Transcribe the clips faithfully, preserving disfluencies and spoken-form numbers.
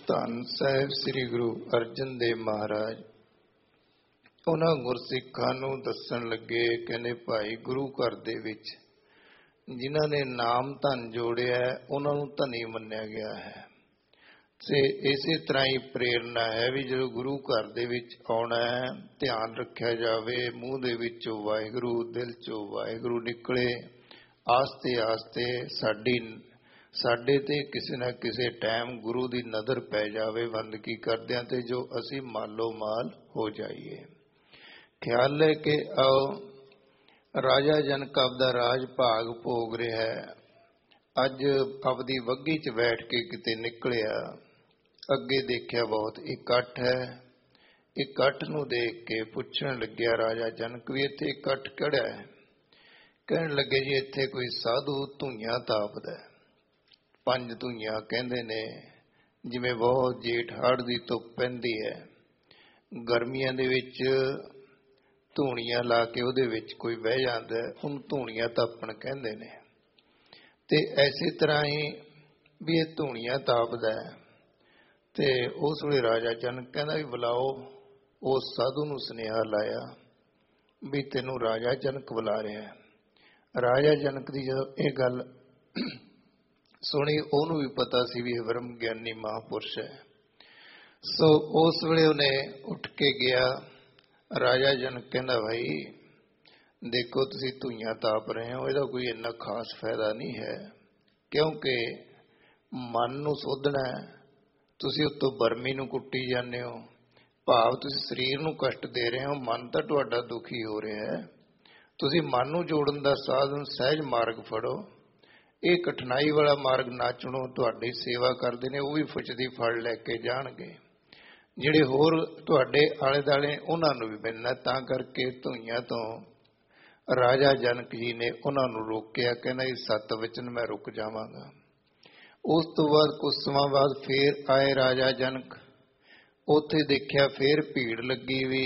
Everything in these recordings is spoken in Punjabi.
ਧੰਨ ਸਾਹਿਬ ਸ੍ਰੀ ਗੁਰੂ ਅਰਜਨ ਦੇਵ ਮਹਾਰਾਜ ਉਹਨਾਂ ਗੁਰਸਿੱਖਾਂ ਨੂੰ ਦੱਸਣ ਲੱਗੇ, ਕਹਿੰਦੇ ਭਾਈ ਗੁਰੂ ਘਰ ਦੇ ਵਿੱਚ ਜਿਨ੍ਹਾਂ ਨੇ ਨਾਮ ਧਨ ਜੋੜਿਆ ਉਹਨਾਂ ਨੂੰ ਧਨੀ ਮੰਨਿਆ ਗਿਆ ਹੈ। ਤੇ ਇਸੇ ਤਰ੍ਹਾਂ ਹੀ ਪ੍ਰੇਰਨਾ ਹੈ ਵੀ ਜਦੋਂ ਗੁਰੂ ਘਰ ਦੇ ਵਿੱਚ ਆਉਣਾ ਹੈ ਧਿਆਨ ਰੱਖਿਆ ਜਾਵੇ, ਮੂੰਹ ਦੇ ਵਿੱਚੋਂ ਵਾਹਿਗੁਰੂ, ਦਿਲ ਚੋਂ ਵਾਹਿਗੁਰੂ ਨਿਕਲੇ। ਆਸਤੇ ਆਸਤੇ ਸਾਡੀ ਸਾਡੇ ਤੇ ਕਿਸੇ ਨਾ ਕਿਸੇ ਟਾਈਮ ਗੁਰੂ ਦੀ ਨਜ਼ਰ ਪੈ ਜਾਵੇ ਬੰਦਗੀ ਕਰਦਿਆਂ ਤੇ, ਜੋ ਅਸੀਂ ਮਾਲੋ ਮਾਲ ਹੋ ਜਾਈਏ। ਖਿਆਲ ਲੈ ਕੇ ਆਓ, ਰਾਜਾ ਜਨਕ ਆਪਦਾ ਰਾਜ ਭਾਗ ਭੋਗ ਰਿਹਾ ਹੈ। ਅੱਜ ਆਪਦੀ ਵੱਗੀ 'ਚ ਬੈਠ ਕੇ ਕਿਤੇ ਨਿਕਲਿਆ, ਅੱਗੇ ਦੇਖਿਆ ਬਹੁਤ ਇਕੱਠ ਹੈ। ਇਕੱਠ ਨੂੰ ਦੇਖ ਕੇ ਪੁੱਛਣ ਲੱਗਿਆ ਰਾਜਾ ਜਨਕ ਵੀ ਇੱਥੇ ਇਕੱਠ ਕਿਹੜਾ ਹੈ? ਕਹਿਣ ਲੱਗੇ ਜੀ ਇੱਥੇ ਕੋਈ ਸਾਧੂ ਧੂਈਆਂ ਤਾਪਦਾ। ਪੰਜ ਧੂਈਆਂ ਕਹਿੰਦੇ ਨੇ, ਜਿਵੇਂ ਬਹੁਤ ਜੇਠ ਹਾੜ ਦੀ ਧੁੱਪ ਪੈਂਦੀ ਹੈ, ਗਰਮੀਆਂ ਦੇ ਵਿੱਚ ਧੂਣੀਆਂ ਲਾ ਕੇ ਉਹਦੇ ਵਿੱਚ ਕੋਈ ਬਹਿ ਜਾਂਦਾ, ਉਹਨੂੰ ਧੂਣੀਆਂ ਤਾਪਣ ਕਹਿੰਦੇ ਨੇ। ਤੇ ਐਸੀ ਤਰ੍ਹਾਂ ਹੀ ਵੀ ਇਹ ਧੂਣੀਆਂ ਤਾਪਦਾ ਹੈ। ਤੇ ਉਸ ਵੇਲੇ ਰਾਜਾ ਜਨਕ ਕਹਿੰਦਾ ਵੀ ਬੁਲਾਓ। ਉਸ ਸਾਧੂ ਨੂੰ ਸੁਨੇਹਾ ਲਾਇਆ ਵੀ ਤੈਨੂੰ ਰਾਜਾ ਜਨਕ ਬੁਲਾ ਰਿਹਾ। ਰਾਜਾ ਜਨਕ ਦੀ ਜਦੋਂ ਇਹ ਗੱਲ ਸੁਣੀ, ਉਹਨੂੰ ਵੀ ਪਤਾ ਸੀ ਵੀ ਇਹ ਬ੍ਰਹਮ ਗਿਆਨੀ ਮਹਾਂਪੁਰਸ਼ ਹੈ। ਸੋ ਉਸ ਵੇਲੇ ਉਹਨੇ ਉੱਠ ਕੇ ਗਿਆ। ਰਾਜਾ ਜਨਕ ਕਹਿੰਦਾ ਭਾਈ ਦੇਖੋ ਤੁਸੀਂ ਧੂਈਆਂ ਤਾਪ ਰਹੇ ਹੋ, ਇਹਦਾ ਕੋਈ ਇੰਨਾ ਖਾਸ ਫਾਇਦਾ ਨਹੀਂ ਹੈ, ਕਿਉਂਕਿ ਮਨ ਨੂੰ ਸੋਧਣਾ ਹੈ। ਤੁਸੀਂ ਉੱਤੋਂ ਬਰਮੀ ਨੂੰ ਕੁੱਟੀ ਜਾਂਦੇ ਹੋ, ਭਾਵ ਤੁਸੀਂ ਸਰੀਰ ਨੂੰ ਕਸ਼ਟ ਦੇ ਰਹੇ ਹੋ, ਮਨ ਤਾਂ ਤੁਹਾਡਾ ਦੁਖੀ ਹੋ ਰਿਹਾ ਹੈ। ਤੁਸੀਂ ਮਨ ਨੂੰ ਜੋੜਨ ਦਾ ਸਾਧਨ ਸਹਿਜ ਮਾਰਗ ਫੜੋ, ਇਹ ਕਠਿਨਾਈ ਵਾਲਾ ਮਾਰਗ ਨਾ ਚੁਣੋ। ਤੁਹਾਡੀ ਸੇਵਾ ਕਰਦੇ ਨੇ ਉਹ ਵੀ ਫੁੱਚਦੀ ਫੜ ਲੈ ਕੇ ਜਾਣਗੇ, ਜਿਹੜੇ ਹੋਰ ਤੁਹਾਡੇ ਆਲੇ ਦੁਆਲੇ ਉਹਨਾਂ ਨੂੰ ਵੀ ਮਿਲਣਾ। ਤਾਂ ਕਰਕੇ ਧੂਈਆਂ ਤੋਂ ਰਾਜਾ ਜਨਕ ਜੀ ਨੇ ਉਹਨਾਂ ਨੂੰ ਰੋਕਿਆ, ਕਹਿੰਦਾ ਇਹ ਸੱਤ ਵਚਨ ਮੈਂ ਰੁਕ ਜਾਵਾਂਗਾ। ਉਸ ਤੋਂ ਬਾਅਦ ਕੁਝ ਸਮਾਂ ਬਾਅਦ ਫੇਰ ਆਏ ਰਾਜਾ ਜਨਕ। ਉੱਥੇ ਦੇਖਿਆ ਫੇਰ ਭੀੜ ਲੱਗੀ ਵੀ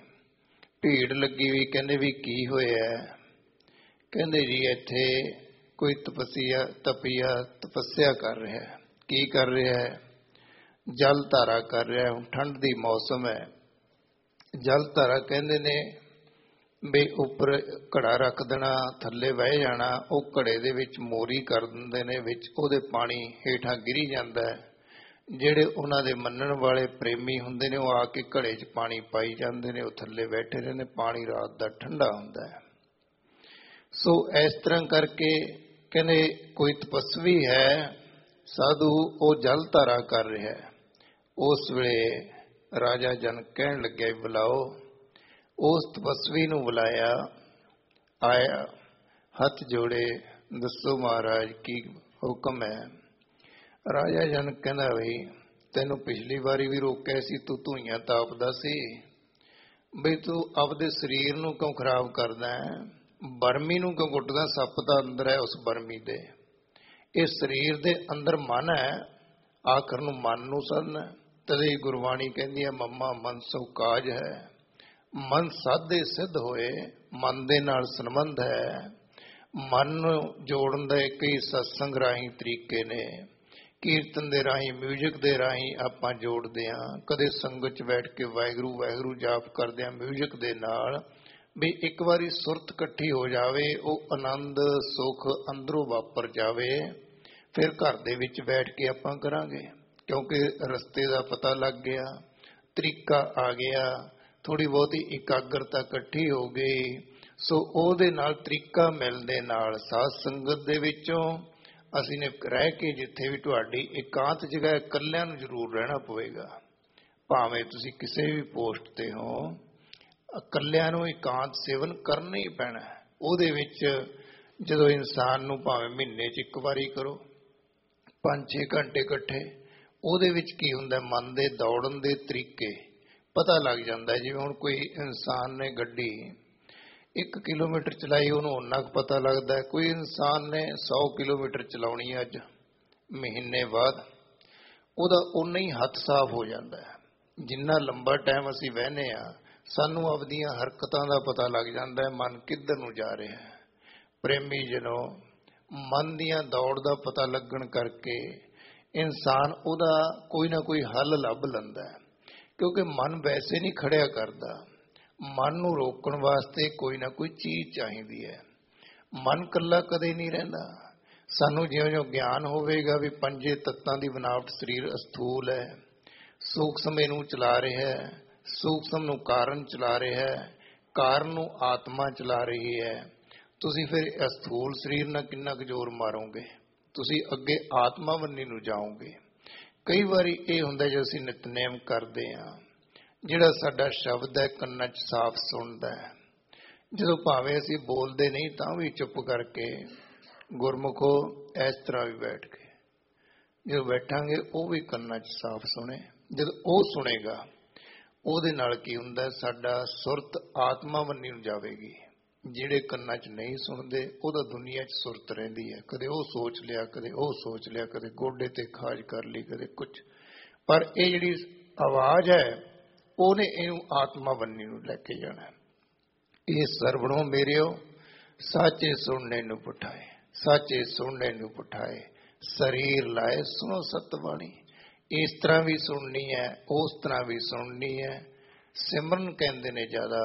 ਭੀੜ ਲੱਗੀ ਵੀ ਕਹਿੰਦੇ ਵੀ ਕੀ ਹੋਇਆ? ਕਹਿੰਦੇ ਜੀ ਇੱਥੇ ਕੋਈ ਤਪੱਸਿਆ ਤਪੀਆ ਤਪੱਸਿਆ ਕਰ ਰਿਹਾ। ਕੀ ਕਰ ਰਿਹਾ ਹੈ? ਜਲ ਧਾਰਾ ਕਰ ਰਿਹਾ। ਹੁਣ ਠੰਡ ਦੀ ਮੌਸਮ ਹੈ। ਜਲ ਧਾਰਾ ਕਹਿੰਦੇ ਨੇ ਵੀ ਉੱਪਰ ਘੜਾ ਰੱਖ ਦੇਣਾ, ਥੱਲੇ ਵਹਿ ਜਾਣਾ। ਉਹ ਘੜੇ ਦੇ ਵਿੱਚ ਮੋਰੀ ਕਰ ਦਿੰਦੇ ਨੇ, ਵਿੱਚ ਉਹਦੇ ਪਾਣੀ ਹੇਠਾਂ ਗਿਰੀ ਜਾਂਦਾ ਹੈ। ਜਿਹੜੇ ਉਹਨਾਂ ਦੇ ਮੰਨਣ ਵਾਲੇ ਪ੍ਰੇਮੀ ਹੁੰਦੇ ਨੇ ਉਹ ਆ ਕੇ ਘੜੇ 'ਚ ਪਾਣੀ ਪਾਈ ਜਾਂਦੇ ਨੇ, ਉਹ ਥੱਲੇ ਬੈਠੇ ਰਹਿੰਦੇ। ਪਾਣੀ ਰਾਤ ਦਾ ਠੰਡਾ ਹੁੰਦਾ ਹੈ। ਸੋ ਇਸ ਤਰ੍ਹਾਂ ਕਰਕੇ ਕਹਿੰਦੇ ਕੋਈ ਤਪਸਵੀ ਹੈ ਸਾਧੂ, ਉਹ ਜਲ ਧਾਰਾ ਕਰ ਰਿਹਾ। ਉਸ ਵੇਲੇ ਰਾਜਾ ਜਨਕ ਕਹਿਣ ਲੱਗਿਆ ਬੁਲਾਓ। ਉਸ ਤਪਸਵੀ ਨੂੰ ਬੁਲਾਇਆ, ਆਇਆ, ਹੱਥ ਜੋੜੇ, ਦੱਸੋ ਮਹਾਰਾਜ ਕੀ ਹੁਕਮ ਹੈ? ਰਾਜਾ ਜਨਕ ਕਹਿੰਦਾ ਬਈ ਤੈਨੂੰ ਪਿਛਲੀ ਵਾਰੀ ਵੀ ਰੋਕਿਆ ਸੀ, ਤੂੰ ਧੂਈਆਂ ਤਾਪਦਾ ਸੀ, ਬਈ ਤੂੰ ਆਪਦੇ ਸਰੀਰ ਨੂੰ ਕਿਉਂ ਖਰਾਬ ਕਰਦਾ ਹੈ? ਬਰਮੀ ਨੂੰ ਕਿਉਂ ਕੁੱਟਦਾ? ਸੱਪ ਦਾ ਅੰਦਰ ਹੈ ਉਸ ਬਰਮੀ ਦੇ। ਇਹ ਸਰੀਰ ਦੇ ਅੰਦਰ ਮਨ ਹੈ, ਆਖਰ ਨੂੰ ਮਨ ਨੂੰ ਸਾਧਨਾ। ਤਦੇ ਗੁਰਬਾਣੀ ਕਹਿੰਦੀ ਹੈ ਮਮਾ ਮਨ ਸੋ ਕਾਜ ਹੈ। ਮਨ ਸਾਧੇ ਸਿੱਧ ਹੋਏ, ਮਨ ਦੇ ਨਾਲ ਸੰਬੰਧ ਹੈ। ਮਨ ਨੂੰ ਜੋੜਨ ਦੇ ਕਈ ਸਤਸੰਗ ਰਾਹੀਂ ਤਰੀਕੇ ਨੇ, ਕੀਰਤਨ ਦੇ ਰਾਹੀਂ, ਮਿਊਜ਼ਿਕ ਦੇ ਰਾਹੀਂ ਆਪਾਂ ਜੋੜਦੇ ਹਾਂ। ਕਦੇ ਸੰਗਤ 'ਚ ਬੈਠ ਕੇ ਵਾਹਿਗੁਰੂ ਵਾਹਿਗੁਰੂ ਜਾਪ ਕਰਦੇ ਹਾਂ ਮਿਊਜ਼ਿਕ ਦੇ ਨਾਲ, ਵੀ ਇੱਕ ਵਾਰੀ ਸੁਰਤ ਇਕੱਠੀ ਹੋ ਜਾਵੇ, ਉਹ ਆਨੰਦ ਸੁੱਖ ਅੰਦਰੋਂ ਵਾਪਰ ਜਾਵੇ। ਫਿਰ ਘਰ ਦੇ ਵਿੱਚ ਬੈਠ ਕੇ ਆਪਾਂ ਕਰਾਂਗੇ, ਕਿਉਂਕਿ ਰਸਤੇ ਦਾ ਪਤਾ ਲੱਗ ਗਿਆ, ਤਰੀਕਾ ਆ ਗਿਆ, ਥੋੜ੍ਹੀ ਬਹੁਤੀ ਇਕਾਗਰਤਾ ਇਕੱਠੀ ਹੋ ਗਈ। ਸੋ ਉਹਦੇ ਨਾਲ ਤਰੀਕਾ ਮਿਲਣ ਦੇ ਨਾਲ ਸਾਧ ਸੰਗਤ ਦੇ ਵਿੱਚੋਂ ਅਸੀਂ ਨੇ ਰਹਿ ਕੇ, ਜਿੱਥੇ ਵੀ ਤੁਹਾਡੀ ਇਕਾਂਤ ਜਗ੍ਹਾ, ਇਕੱਲਿਆਂ ਨੂੰ ਜ਼ਰੂਰ ਰਹਿਣਾ ਪਵੇਗਾ। ਭਾਵੇਂ ਤੁਸੀਂ ਕਿਸੇ ਵੀ ਪੋਸਟ 'ਤੇ ਹੋ, ਇਕੱਲਿਆਂ ਨੂੰ ਇਕਾਂਤ ਸੇਵਨ ਕਰਨਾ ਹੀ ਪੈਣਾ। ਉਹਦੇ ਵਿੱਚ ਜਦੋਂ ਇਨਸਾਨ ਨੂੰ ਭਾਵੇਂ ਮਹੀਨੇ 'ਚ ਇੱਕ ਵਾਰੀ ਕਰੋ, ਪੰਜ ਛੇ ਘੰਟੇ ਇਕੱਠੇ, ਉਹਦੇ ਵਿੱਚ ਕੀ ਹੁੰਦਾ? ਮਨ ਦੇ ਦੌੜਨ ਦੇ ਤਰੀਕੇ ਪਤਾ ਲੱਗ ਜਾਂਦਾ। ਜਿਵੇਂ ਹੁਣ ਕੋਈ ਇਨਸਾਨ ਨੇ ਗੱਡੀ ਇੱਕ ਕਿਲੋਮੀਟਰ ਚਲਾਈ, ਉਹਨੂੰ ਓਨਾ ਕੁ ਪਤਾ ਲੱਗਦਾ। ਕੋਈ ਇਨਸਾਨ ਨੇ ਸੌ ਕਿਲੋਮੀਟਰ ਚਲਾਉਣੀ ਅੱਜ ਮਹੀਨੇ ਬਾਅਦ, ਉਹਦਾ ਓਨਾ ਹੀ ਹੱਥ ਸਾਫ਼ ਹੋ ਜਾਂਦਾ ਹੈ। ਜਿੰਨਾ ਲੰਬਾ ਟਾਈਮ ਅਸੀਂ ਬਹਿਨੇ ਹਾਂ, ਸਾਨੂੰ ਆਪਦੀਆਂ ਹਰਕਤਾਂ ਦਾ ਪਤਾ ਲੱਗ ਜਾਂਦਾ ਹੈ, ਮਨ ਕਿੱਧਰ ਨੂੰ ਜਾ ਰਿਹਾ ਹੈ। ਪ੍ਰੇਮੀ ਜਨੋ, ਮਨ ਦੀਆਂ ਦੌੜ ਦਾ ਪਤਾ ਲੱਗਣ ਕਰਕੇ ਇਨਸਾਨ ਉਹਦਾ ਕੋਈ ਨਾ ਕੋਈ ਹੱਲ ਲੱਭ ਲੈਂਦਾ ਹੈ, ਕਿਉਂਕਿ ਮਨ ਵੈਸੇ ਨਹੀਂ ਖੜਿਆ ਕਰਦਾ। ਮਨ ਨੂੰ ਰੋਕਣ ਵਾਸਤੇ ਕੋਈ ਨਾ ਕੋਈ ਚੀਜ਼ ਚਾਹੀਦੀ ਹੈ। ਮਨ ਇਕੱਲਾ ਕਦੇ ਨਹੀਂ ਰਹਿੰਦਾ। ਸਾਨੂੰ ਜਿਉਂ-ਜਿਉਂ ਗਿਆਨ ਹੋਵੇਗਾ ਵੀ ਪੰਜੇ ਤੱਤਾਂ ਦੀ ਬਣਾਵਟ ਸਰੀਰ ਅਸਥੂਲ ਹੈ, ਸੂਖਸਮ ਨੂੰ ਚਲਾ ਰਿਹਾ ਹੈ, ਸੂਖਸਮ ਨੂੰ ਕਾਰਨ ਚਲਾ ਰਿਹਾ ਹੈ, ਕਾਰਨ ਨੂੰ ਆਤਮਾ ਚਲਾ ਰਹੀ ਹੈ, ਤੁਸੀਂ ਫਿਰ ਅਸਥੂਲ ਸਰੀਰ ਨਾਲ ਕਿੰਨਾ ਕੁ ਜ਼ੋਰ ਮਾਰੋਗੇ? ਤੁਸੀਂ ਅੱਗੇ ਆਤਮਾ ਬੰਨੀ ਨੂੰ ਜਾਓਗੇ। ਕਈ ਵਾਰੀ ਇਹ ਹੁੰਦਾ ਜਦੋਂ ਅਸੀਂ ਨਿਤਨੇਮ ਕਰਦੇ ਹਾਂ, ਜਿਹੜਾ ਸਾਡਾ ਸ਼ਬਦ ਹੈ ਕੰਨਾਂ 'ਚ ਸਾਫ਼ ਸੁਣਦਾ ਹੈ। ਜਦੋਂ ਭਾਵੇਂ ਅਸੀਂ ਬੋਲਦੇ ਨਹੀਂ ਤਾਂ ਵੀ ਚੁੱਪ ਕਰਕੇ ਗੁਰਮੁਖੋ ਇਸ ਤਰ੍ਹਾਂ ਵੀ ਬੈਠ ਕੇ ਜਦੋਂ ਬੈਠਾਂਗੇ ਉਹ ਵੀ ਕੰਨਾਂ 'ਚ ਸਾਫ਼ ਸੁਣੇ। ਜਦੋਂ ਉਹ ਸੁਣੇਗਾ ਉਹਦੇ ਨਾਲ ਕੀ ਹੁੰਦਾ, ਸਾਡਾ ਸੁਰਤ ਆਤਮਾ ਬੰਨੀ ਨੂੰ ਜਾਵੇਗੀ। ਜਿਹੜੇ ਕੰਨਾਂ 'ਚ ਨਹੀਂ ਸੁਣਦੇ ਉਹਦਾ ਦੁਨੀਆ 'ਚ ਸੁਰਤ ਰਹਿੰਦੀ ਹੈ, ਕਦੇ ਉਹ ਸੋਚ ਲਿਆ, ਕਦੇ ਉਹ ਸੋਚ ਲਿਆ, ਕਦੇ ਗੋਡੇ ਤੇ ਖਾਜ ਕਰ ਲਈ, ਕਦੇ ਕੁਛ। ਪਰ ਇਹ ਜਿਹੜੀ ਆਵਾਜ਼ ਹੈ ਉਹਨੇ ਇਹਨੂੰ ਆਤਮਾ ਬੰਨੀ ਨੂੰ ਲੈ ਕੇ ਜਾਣਾ। ਇਹ ਸਰਵਣੋਂ ਮੇਰਿਓ ਸਾਚੇ ਸੁਣਨੇ ਨੂੰ ਪਠਾਏ, ਸਾਚੇ ਸੁਣਨੇ ਨੂੰ ਪਠਾਏ, ਸਰੀਰ ਲਾਏ ਸੁਣੋ ਸਤਬਾਣੀ। ਇਸ ਤਰ੍ਹਾਂ ਵੀ ਸੁਣਨੀ ਹੈ, ਉਸ ਤਰ੍ਹਾਂ ਵੀ ਸੁਣਨੀ ਹੈ। ਸਿਮਰਨ ਕਹਿੰਦੇ ਨੇ ਜ਼ਿਆਦਾ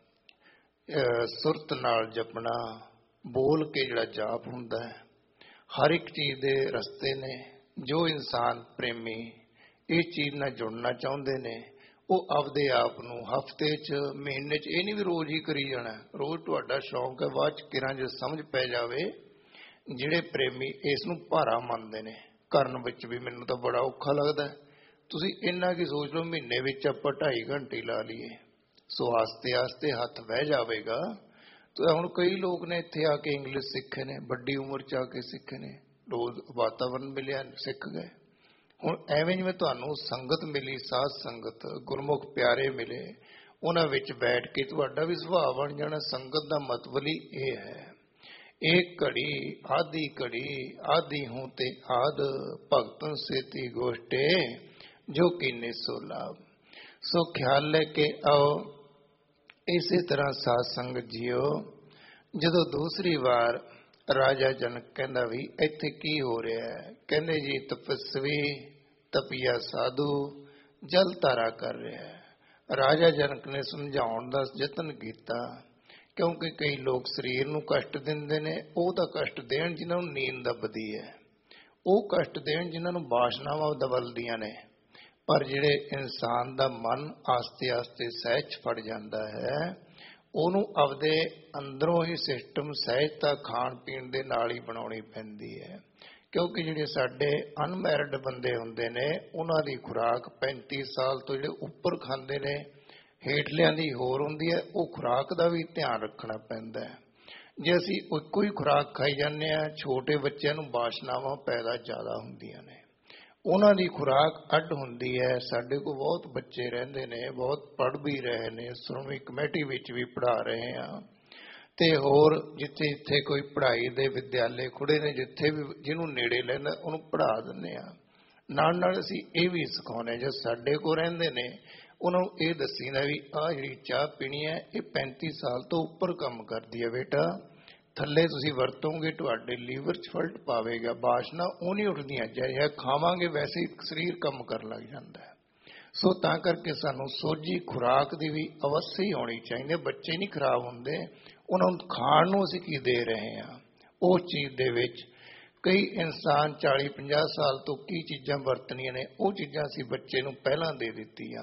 ਸੁਰਤ ਨਾਲ ਜਪਣਾ, ਬੋਲ ਕੇ ਜਿਹੜਾ ਜਾਪ ਹੁੰਦਾ ਹੈ। ਹਰ ਇੱਕ ਚੀਜ਼ ਦੇ ਰਸਤੇ ਨੇ। ਜੋ ਇਨਸਾਨ ਪ੍ਰੇਮੀ ਇਸ ਚੀਜ਼ ਨਾਲ ਜੁੜਨਾ ਚਾਹੁੰਦੇ ਨੇ ਉਹ ਆਪਦੇ ਆਪ ਨੂੰ ਹਫ਼ਤੇ 'ਚ, ਮਹੀਨੇ 'ਚ, ਇਹ ਨਹੀਂ ਵੀ ਰੋਜ਼ ਹੀ ਕਰੀ ਜਾਣਾ। ਰੋਜ਼ ਤੁਹਾਡਾ ਸ਼ੌਂਕ ਹੈ, ਬਾਅਦ 'ਚ ਕਿਰਾਂ ਜੇ ਸਮਝ ਪੈ ਜਾਵੇ। ਜਿਹੜੇ ਪ੍ਰੇਮੀ ਇਸ ਨੂੰ ਭਾਰਾ ਮੰਨਦੇ ਨੇ, ਕਰਨ ਵਿੱਚ ਵੀ ਮੈਨੂੰ ਤਾਂ ਬੜਾ ਔਖਾ ਲੱਗਦਾ, ਤੁਸੀਂ ਇੰਨਾ ਕੀ ਸੋਚ ਲਓ ਮਹੀਨੇ ਵਿੱਚ ਆਪਾਂ ਢਾਈ ਘੰਟੇ ਲਾ ਲਈਏ, ਸੋ ਆਸਤੇ ਆਸਤੇ ਹੱਥ ਬਹਿ ਜਾਵੇਗਾ। ਤਾਂ ਹੁਣ ਕਈ ਲੋਕ ਨੇ ਇੱਥੇ ਆ ਕੇ ਇੰਗਲਿਸ਼ ਸਿੱਖੇ ਨੇ, ਵੱਡੀ ਉਮਰ 'ਚ ਆ ਕੇ ਸਿੱਖੇ ਨੇ, ਰੋਜ਼ ਵਾਤਾਵਰਨ ਮਿਲਿਆ ਸਿੱਖ ਗਏ। ਹੁਣ ਐਵੇਂ ਜਿਵੇਂ ਤੁਹਾਨੂੰ ਸੰਗਤ ਮਿਲੀ, ਸਾਧ ਸੰਗਤ, ਗੁਰਮੁਖ ਪਿਆਰੇ ਮਿਲੇ, ਉਹਨਾਂ ਵਿੱਚ ਬੈਠ ਕੇ ਤੁਹਾਡਾ ਵੀ ਸੁਭਾਅ ਬਣ ਜਾਣਾ। ਸੰਗਤ ਦਾ ਮਤਲਬ ਹੀ ਇਹ ਹੈ, ਇੱਕ ਘੜੀ ਆਦੀ ਘੜੀ ਆਦੀ ਹੂੰ ਤੇ ਆਦ, ਭਗਤਨ ਸੇਤੀ ਗੋਸ਼ਟੇ ਜੋ ਕੀਨੇ ਸੋ ਲਾਭ। ਸੋ ਖਿਆਲ ਲੈ ਕੇ ਆਓ। ਇਸੇ ਤਰ੍ਹਾਂ ਸਾਧ ਸੰਗਤ ਜੀਓ, ਜਦੋਂ ਦੂਸਰੀ ਵਾਰ ਰਾਜਾ ਜਨਕ ਕਹਿੰਦਾ ਵੀ ਇੱਥੇ ਕੀ ਹੋ ਰਿਹਾ ਹੈ, ਕਹਿੰਦੇ ਜੀ ਤਪਸਵੀ ਤਪੀਆ ਸਾਧੂ ਜਲ ਧਾਰਾ ਕਰ ਰਿਹਾ ਹੈ। ਰਾਜਾ ਜਨਕ ਨੇ ਸਮਝਾਉਣ ਦਾ ਯਤਨ ਕੀਤਾ, ਕਿਉਂਕਿ ਕਈ ਲੋਕ ਸਰੀਰ ਨੂੰ ਕਸ਼ਟ ਦਿੰਦੇ ਨੇ। ਉਹ ਤਾਂ ਕਸ਼ਟ ਦੇਣ ਜਿਨ੍ਹਾਂ ਨੂੰ ਨੀਂਦ ਦੱਬਦੀ ਹੈ, ਉਹ ਕਸ਼ਟ ਦੇਣ ਜਿਨ੍ਹਾਂ ਨੂੰ ਵਾਸ਼ਨਾਵਾਂ ਦਬਲਦੀਆਂ ਨੇ। ਪਰ ਜਿਹੜੇ ਇਨਸਾਨ ਦਾ ਮਨ ਆਸਤੇ ਆਸਤੇ ਸਹਿਜ ਫੜ ਜਾਂਦਾ ਹੈ, ਉਹਨੂੰ ਆਪਦੇ ਅੰਦਰੋਂ ਹੀ ਸਿਸਟਮ ਸਹਿਜਤਾ ਖਾਣ ਪੀਣ ਦੇ ਨਾਲ ਹੀ ਬਣਾਉਣੀ ਪੈਂਦੀ ਹੈ। ਕਿਉਂਕਿ ਜਿਹੜੇ ਸਾਡੇ ਅਨਮੈਰਿਡ ਬੰਦੇ ਹੁੰਦੇ ਨੇ, ਉਹਨਾਂ ਦੀ ਖੁਰਾਕ ਪੈਂਤੀ ਸਾਲ ਤੋਂ ਜਿਹੜੇ ਉੱਪਰ ਖਾਂਦੇ ਨੇ, ਹੇਠਲਿਆਂ ਦੀ ਹੋਰ ਹੁੰਦੀ ਹੈ। ਉਹ ਖੁਰਾਕ ਦਾ ਵੀ ਧਿਆਨ ਰੱਖਣਾ ਪੈਂਦਾ ਹੈ। ਜੇ ਅਸੀਂ ਇੱਕੋ ਹੀ ਖੁਰਾਕ ਖਾਈ ਜਾਂਦੇ ਹਾਂ, ਛੋਟੇ ਬੱਚਿਆਂ ਨੂੰ ਵਾਸ਼ਨਾਵਾਂ ਪੈਦਾ ਜ਼ਿਆਦਾ ਹੁੰਦੀਆਂ ਨੇ, ਉਹਨਾਂ ਦੀ ਖੁਰਾਕ ਅੱਡ ਹੁੰਦੀ ਹੈ। ਸਾਡੇ ਕੋਲ ਬਹੁਤ ਬੱਚੇ ਰਹਿੰਦੇ ਨੇ, ਬਹੁਤ ਪੜ੍ਹ ਵੀ ਰਹੇ ਨੇ, ਸ਼੍ਰੋਮਣੀ ਕਮੇਟੀ ਵਿੱਚ ਵੀ ਪੜ੍ਹਾ ਰਹੇ ਹਾਂ, ਤੇ ਹੋਰ ਜਿੱਥੇ ਜਿੱਥੇ ਕੋਈ ਪੜ੍ਹਾਈ ਦੇ ਵਿਦਿਆਲੇ ਖੁੱੜੇ ਨੇ, ਜਿੱਥੇ ਵੀ ਜਿਹਨੂੰ ਨੇੜੇ ਲੈਂਦਾ ਉਹਨੂੰ ਪੜ੍ਹਾ ਦਿੰਦੇ ਹਾਂ। ਨਾਲ ਨਾਲ ਅਸੀਂ ਇਹ ਵੀ ਸਿਖਾਉਂਦੇ, ਜੋ ਸਾਡੇ ਕੋਲ ਰਹਿੰਦੇ ਨੇ ਉਹਨਾਂ ਨੂੰ ਇਹ ਦੱਸੀਦਾ ਵੀ ਆਹ ਜਿਹੜੀ ਚਾਹ ਪੀਣੀ ਹੈ ਇਹ ਪੈਂਤੀ ਸਾਲ ਤੋਂ ਉੱਪਰ ਕੰਮ ਕਰਦੀ ਹੈ ਬੇਟਾ, ਥੱਲੇ ਤੁਸੀਂ ਵਰਤੋਂਗੇ ਤੁਹਾਡੇ ਲੀਵਰ 'ਚ ਫਲਟ ਪਾਵੇਗਾ, ਵਾਸ਼ਨਾ ਉਹ ਨਹੀਂ ਉੱਠਦੀਆਂ, ਜਿਹੇ ਖਾਵਾਂਗੇ ਵੈਸੇ ਹੀ ਸਰੀਰ ਕੰਮ ਕਰਨ ਲੱਗ ਜਾਂਦਾ ਹੈ। ਸੋ ਤਾਂ ਕਰਕੇ ਸਾਨੂੰ ਸੋਝੀ ਖੁਰਾਕ ਦੀ ਵੀ ਅਵੱਸ ਹੀ ਹੋਣੀ ਚਾਹੀਦੀ ਹੈ। ਬੱਚੇ ਨਹੀਂ ਖਰਾਬ ਹੁੰਦੇ, ਉਹਨਾਂ ਨੂੰ ਖਾਣ ਨੂੰ ਅਸੀਂ ਕੀ ਦੇ ਰਹੇ ਹਾਂ। ਉਸ ਚੀਜ਼ ਦੇ ਵਿੱਚ ਕਈ ਇਨਸਾਨ ਚਾਲੀ ਪੰਜਾਹ ਸਾਲ ਤੋਂ ਕੀ ਚੀਜ਼ਾਂ ਵਰਤਣੀਆਂ ਨੇ, ਉਹ ਚੀਜ਼ਾਂ ਅਸੀਂ ਬੱਚੇ ਨੂੰ ਪਹਿਲਾਂ ਦੇ ਦਿੱਤੀਆਂ।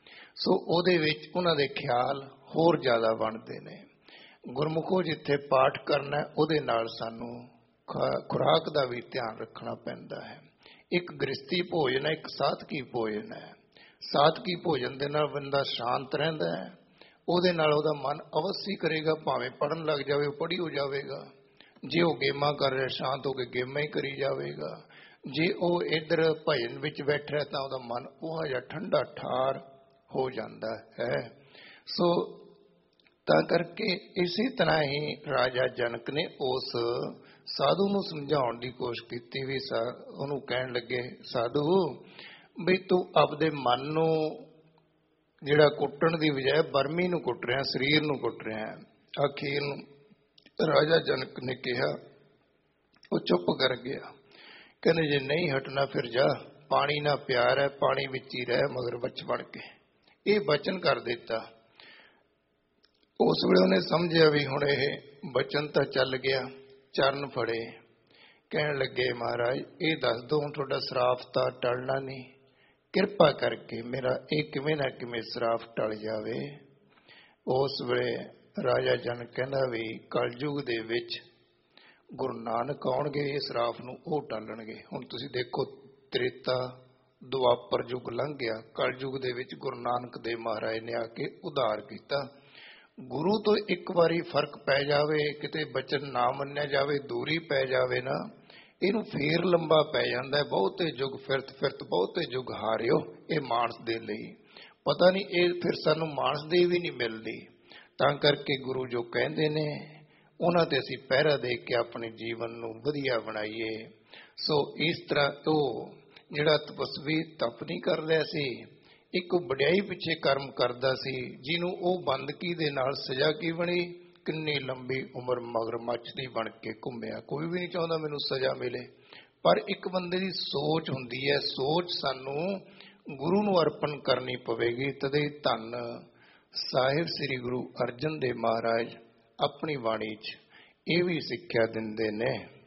ਸੋ ਉਹਦੇ ਵਿੱਚ ਉਹਨਾਂ ਦੇ ਖਿਆਲ ਹੋਰ ਜ਼ਿਆਦਾ ਬਣਦੇ ਨੇ। ਗੁਰਮੁਖੋ ਜਿੱਥੇ ਪਾਠ ਕਰਨਾ, ਉਹਦੇ ਨਾਲ ਸਾਨੂੰ ਖੁਰਾਕ ਦਾ ਵੀ ਧਿਆਨ ਰੱਖਣਾ ਪੈਂਦਾ ਹੈ। ਇੱਕ ਗ੍ਰਸਤੀ ਭੋਜਨ ਹੈ, ਇੱਕ ਸਾਧਕੀ ਭੋਜਨ ਹੈ। ਸਾਧਕੀ ਭੋਜਨ ਦੇ ਨਾਲ ਬੰਦਾ ਸ਼ਾਂਤ ਰਹਿੰਦਾ ਹੈ, ਉਹਦੇ ਨਾਲ ਉਹਦਾ ਮਨ ਅਵੱਸੀ ਕਰੇਗਾ, ਭਾਵੇਂ ਪੜ੍ਹਨ ਲੱਗ ਜਾਵੇ ਉਹ ਪੜ੍ਹੀ ਹੋ ਜਾਵੇਗਾ। ਜੇ ਉਹ ਗੇਮਾਂ ਕਰ ਰਿਹਾ, ਸ਼ਾਂਤ ਹੋ ਕੇ ਗੇਮਾਂ ਹੀ ਕਰੀ ਜਾਵੇਗਾ। ਜੇ ਉਹ ਇੱਧਰ ਭਜਨ ਵਿੱਚ ਬੈਠਾ ਤਾਂ ਉਹਦਾ ਮਨ ਉਹ ਜਿਹਾ ਠੰਡਾ ਠਾਰ ਹੋ ਜਾਂਦਾ ਹੈ। ਸੋ ਤਾਂ ਕਰਕੇ ਇਸੇ ਤਰ੍ਹਾਂ ਹੀ ਰਾਜਾ ਜਨਕ ਨੇ ਉਸ ਸਾਧੂ ਨੂੰ ਸਮਝਾਉਣ ਦੀ ਕੋਸ਼ਿਸ਼ ਕੀਤੀ। ਵੀ ਸਾ ਉਹਨੂੰ ਕਹਿਣ ਲੱਗੇ, ਸਾਧੂ ਵੀ ਤੂੰ ਆਪਦੇ ਮਨ ਨੂੰ ਜਿਹੜਾ ਕੁੱਟਣ ਦੀ ਬਜਾਏ ਬਰਮੀ ਨੂੰ ਕੁੱਟ ਰਿਹਾ, ਸਰੀਰ ਨੂੰ ਕੁੱਟ ਰਿਹਾ। ਅਖੀਰ ਨੂੰ ਰਾਜਾ ਜਨਕ ਨੇ ਕਿਹਾ, ਉਹ ਚੁੱਪ ਕਰ ਗਿਆ, ਕਹਿੰਦੇ ਜੇ ਨਹੀਂ ਹਟਣਾ ਫਿਰ ਜਾ, ਪਾਣੀ ਨਾਲ ਪਿਆਰ ਹੈ, ਪਾਣੀ ਵਿੱਚ ਹੀ ਰਹਿ ਮਗਰਮੱਛ ਬਣ ਕੇ। ਇਹ ਬਚਨ ਕਰ ਦਿੱਤਾ। ਉਸ ਵੇਲੇ ਉਹਨੇ ਸਮਝਿਆ ਵੀ ਹੁਣ ਇਹ ਬਚਨ ਤਾਂ ਚੱਲ ਗਿਆ। ਚਰਨ ਫੜੇ, ਕਹਿਣ ਲੱਗੇ ਮਹਾਰਾਜ ਇਹ ਦੱਸ ਦਿਓ ਹੁਣ ਤੁਹਾਡਾ ਸਰਾਪ ਤਾਂ ਟਲਣਾ ਨਹੀਂ, ਕਿਰਪਾ ਕਰਕੇ ਮੇਰਾ ਇਹ ਕਿਵੇਂ ਨਾ ਕਿਵੇਂ ਸਰਾਪ ਟਲ ਜਾਵੇ। ਉਸ ਵੇਲੇ ਰਾਜਾ ਜਨ ਕਹਿੰਦਾ ਵੀ ਕਲਯੁਗ ਦੇ ਵਿੱਚ ਗੁਰੂ ਨਾਨਕ ਆਉਣਗੇ, ਇਸ ਸਰਾਪ ਨੂੰ ਉਹ ਟਾਲਣਗੇ। ਹੁਣ ਤੁਸੀਂ ਦੇਖੋ ਤ੍ਰੇਤਾ ਦੁਆਪਰ ਯੁੱਗ ਲੰਘ ਗਿਆ, ਕਲਯੁਗ ਦੇ ਵਿੱਚ ਗੁਰੂ ਨਾਨਕ ਦੇਵ ਮਹਾਰਾਜ ਨੇ ਆ ਕੇ ਉਧਾਰ ਕੀਤਾ। ਗੁਰੂ ਤੋਂ ਇੱਕ ਵਾਰੀ ਫਰਕ ਪੈ ਜਾਵੇ, ਕਿਤੇ ਬਚਨ ਨਾ ਮੰਨਿਆ ਜਾਵੇ, ਦੂਰੀ ਪੈ ਜਾਵੇ ਨਾ, ਇਹਨੂੰ ਫੇਰ ਲੰਬਾ ਪੈ ਜਾਂਦਾ। ਬਹੁਤੇ ਯੁੱਗ ਫਿਰਤ ਫਿਰਤ ਬਹੁਤੇ ਯੁੱਗ ਹਾਰਿਓ ਇਹ ਮਾਨਸ ਦੇ ਲਈ। ਪਤਾ ਨਹੀਂ ਇਹ ਫਿਰ ਸਾਨੂੰ ਮਾਨਸ ਦੇ ਵੀ ਨਹੀਂ ਮਿਲਦੀ। ਤਾਂ ਕਰਕੇ ਗੁਰੂ ਜੋ ਕਹਿੰਦੇ ਨੇ ਉਹਨਾਂ ਤੇ ਅਸੀਂ ਪਹਿਰਾ ਦੇ ਕੇ ਆਪਣੇ ਜੀਵਨ ਨੂੰ ਵਧੀਆ ਬਣਾਈਏ। ਸੋ ਇਸ ਤਰ੍ਹਾਂ ਉਹ ਜਿਹੜਾ ਤਪਸਵੀ ਤਪ ਨਹੀਂ ਕਰ ਰਿਹਾ ਸੀ, ਇੱਕ ਵਡਿਆਈ ਪਿੱਛੇ ਕਰਮ ਕਰਦਾ ਸੀ, ਜਿਹਨੂੰ ਉਹ ਬੰਦਗੀ ਦੇ ਨਾਲ ਸਜ਼ਾ ਕੀ ਬਣੀ, ਕਿੰਨੀ ਲੰਬੀ ਉਮਰ ਮਗਰਮੱਛ ਦੀ ਬਣ ਕੇ ਘੁੰਮਿਆ। ਕੋਈ ਵੀ ਨਹੀਂ ਚਾਹੁੰਦਾ ਮੈਨੂੰ ਸਜ਼ਾ ਮਿਲੇ, ਪਰ ਇੱਕ ਬੰਦੇ ਦੀ ਸੋਚ ਹੁੰਦੀ ਹੈ, ਸੋਚ ਸਾਨੂੰ ਗੁਰੂ ਨੂੰ ਅਰਪਣ ਕਰਨੀ ਪਵੇਗੀ। ਤਦੇ ਧੰਨ ਸਾਹਿਬ ਸ੍ਰੀ ਗੁਰੂ ਅਰਜਨ ਦੇਵ ਮਹਾਰਾਜ ਆਪਣੀ ਬਾਣੀ 'ਚ ਇਹ ਵੀ ਸਿੱਖਿਆ ਦਿੰਦੇ ਨੇ।